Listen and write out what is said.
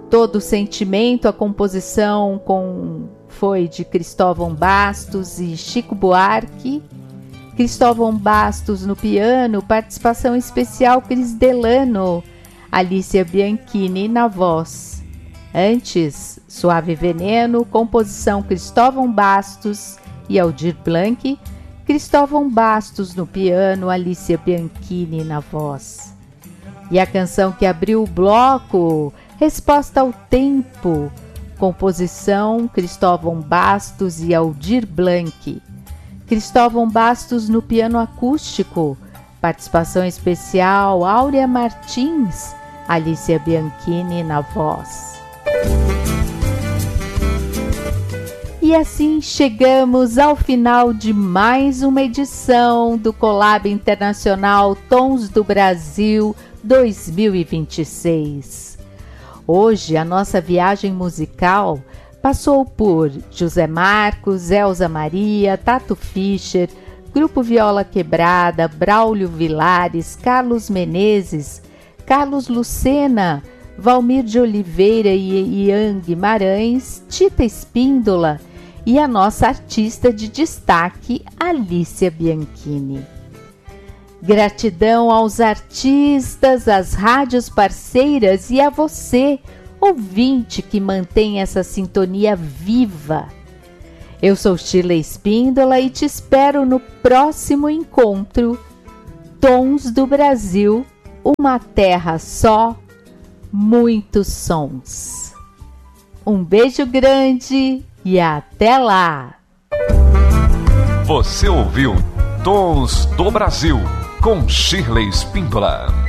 Todo o sentimento, a composição foi de Cristóvão Bastos e Chico Buarque. Cristóvão Bastos no piano, participação especial Cris Delano, Alicia Bianchini na voz. Antes, Suave Veneno, composição Cristóvão Bastos e Aldir Blanc, Cristóvão Bastos no piano, Alicia Bianchini na voz. E a canção que abriu o bloco, Resposta ao Tempo, composição Cristóvão Bastos e Aldir Blanc. Cristóvão Bastos no piano acústico, participação especial Áurea Martins, Alicia Bianchini na voz. E assim chegamos ao final de mais uma edição do Collab Internacional Tons do Brasil 2026. Hoje a nossa viagem musical passou por José Marcos, Elza Maria, Tato Fischer, Grupo Viola Quebrada, Braulio Vilares, Carlos Menezes, Carlos Lucena, Valmir de Oliveira e Ian Guimarães, Tita Espíndola e a nossa artista de destaque, Alicia Bianchini. Gratidão aos artistas, às rádios parceiras e a você, ouvinte, que mantém essa sintonia viva. Eu sou Shirley Espíndola e te espero no próximo encontro. Tons do Brasil, uma terra só, muitos sons. Um beijo grande e até lá! Você ouviu Tons do Brasil com Shirley Espíndola.